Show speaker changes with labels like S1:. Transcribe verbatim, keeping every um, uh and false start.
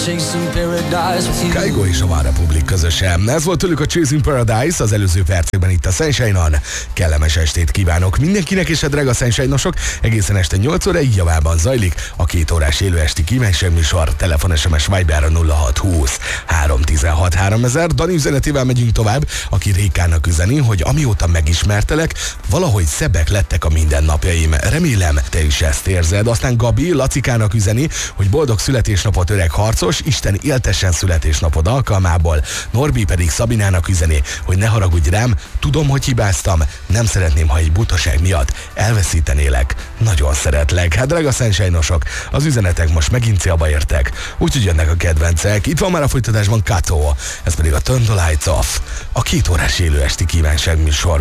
S1: Kygo és a One Republic közösen. Ez volt tőlük a Chasing Paradise az előző percekben itt a Sunshine-on. Kellemes estét kívánok mindenkinek, és a drága Sunshine-osok, egészen este nyolc óra javában zajlik a két órás élő esti kívánságműsor. Telefon, es em es, Viber nulla hat húsz három tizenhat háromezer. Dani üzenetével megyünk tovább, aki Rékának üzeni, hogy amióta megismertelek, valahogy szebbek lettek a mindennapjaim. Remélem, te is ezt érzed. Aztán Gabi Lacikának üzeni, hogy boldog születésnapot öreg harcos, Isten éltessen születésnapod alkalmából. Norbi pedig Szabinának üzeni, hogy ne haragudj rám, tudom, hogy hibáztam, nem szeretném, ha egy butaság miatt elveszítenélek. Nagyon szeretlek. Hát drága Sunshine-osok, az üzenetek most megint célba értek, úgyhogy jönnek a kedvencek. Itt van már a folytatásban Kato, ez pedig a Turn the Lights Off, a két órás élő esti kívánságműsor.